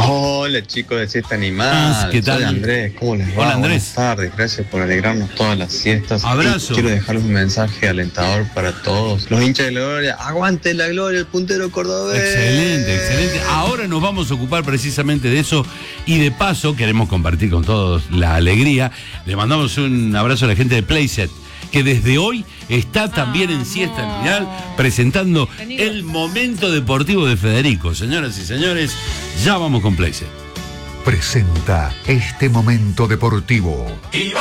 Hola chicos de Siesta Animal, ¿Qué tal? Soy Andrés, ¿cómo les va? Hola, Andrés. Buenas tardes, gracias por alegrarnos todas las siestas. Abrazo. Y quiero dejarles un mensaje alentador para todos los hinchas de la Gloria. ¡Aguante la Gloria, el puntero cordobés! Excelente, excelente. Ahora nos vamos a ocupar precisamente de eso y de paso queremos compartir con todos la alegría. Le mandamos un abrazo a la gente de Playset, que desde hoy está también en Siesta Animal presentando el momento deportivo de Federico. Señoras y señores, ya vamos con Playset. Presenta este momento deportivo.